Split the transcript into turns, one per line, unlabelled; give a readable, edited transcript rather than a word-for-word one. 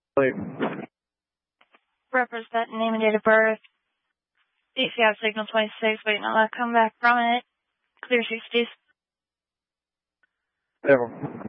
Wait.
Represent name and date of birth. DCI signal 26, waiting on that come back from it. Clear 60s.
Never.